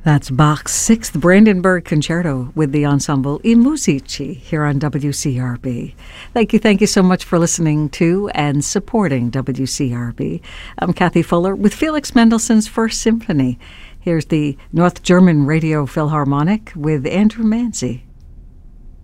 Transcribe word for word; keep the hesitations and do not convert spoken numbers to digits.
That's Bach's Sixth Brandenburg Concerto with the ensemble I Musici here on W C R B. Thank you, thank you so much for listening to and supporting W C R B. I'm Kathy Fuller with Felix Mendelssohn's First Symphony. Here's the North German Radio Philharmonic with Andrew Manzi.